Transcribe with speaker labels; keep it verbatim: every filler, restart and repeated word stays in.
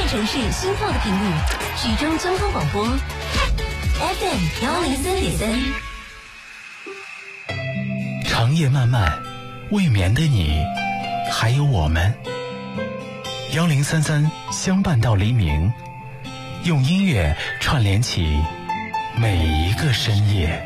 Speaker 1: 城市心跳的频率，徐州交通广播 F M 幺零三点三。
Speaker 2: 长夜漫漫，未眠的你，还有我们，幺零三三相伴到黎明，用音乐串联起每一个深夜。